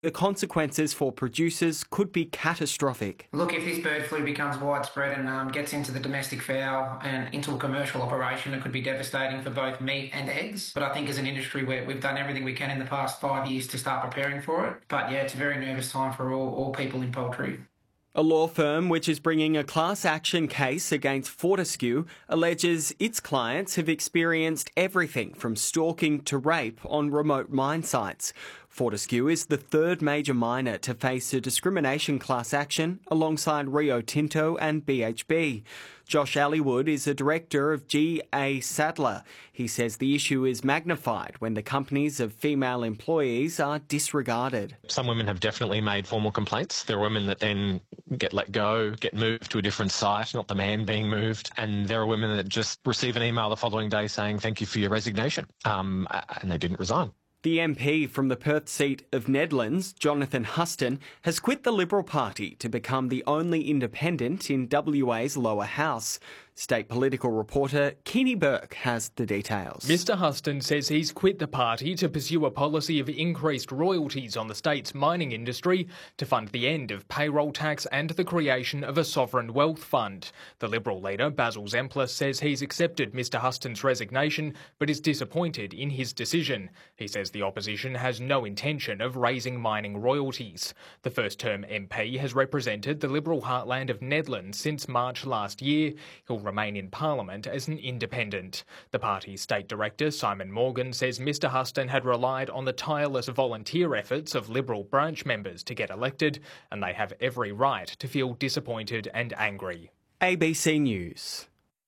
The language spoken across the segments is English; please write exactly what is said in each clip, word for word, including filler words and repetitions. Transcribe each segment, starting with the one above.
The consequences for producers could be catastrophic. Look, if this bird flu becomes widespread and um, gets into the domestic fowl and into a commercial operation, it could be devastating for both meat and eggs. But I think as an industry, we're, we've done everything we can in the past five years to start preparing for it. But yeah, it's a very nervous time for all, all people in poultry. A law firm which is bringing a class action case against Fortescue alleges its clients have experienced everything from stalking to rape on remote mine sites. Fortescue is the third major miner to face a discrimination class action alongside Rio Tinto and B H B. Josh Allywood is a director of G A Sadler. He says the issue is magnified when the companies of female employees are disregarded. Some women have definitely made formal complaints. There are women that then get let go, get moved to a different site, not the man being moved. And there are women that just receive an email the following day saying, thank you for your resignation. Um, and they didn't resign. The M P from the Perth seat of Nedlands, Jonathan Huston, has quit the Liberal Party to become the only independent in W A's lower house. State political reporter Keany Burke has the details. Mr Huston says he's quit the party to pursue a policy of increased royalties on the state's mining industry to fund the end of payroll tax and the creation of a sovereign wealth fund. The Liberal leader, Basil Zemplis, says he's accepted Mr Huston's resignation but is disappointed in his decision. He says the opposition has no intention of raising mining royalties. The first-term M P has represented the Liberal heartland of Nedlands since March last year. He'll remain in Parliament as an independent. The party's state director, Simon Morgan, says Mr Huston had relied on the tireless volunteer efforts of Liberal branch members to get elected, and they have every right to feel disappointed and angry. A B C News.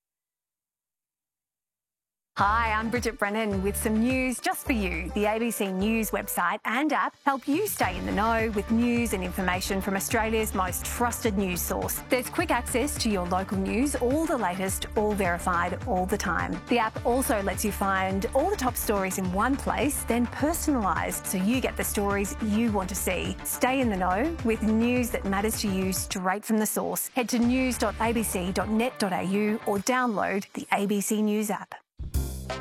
Hi, I'm Bridget Brennan with some news just for you. The A B C News website and app help you stay in the know with news and information from Australia's most trusted news source. There's quick access to your local news, all the latest, all verified, all the time. The app also lets you find all the top stories in one place, then personalised so you get the stories you want to see. Stay in the know with news that matters to you straight from the source. Head to news dot a b c dot net dot a u or download the A B C News app.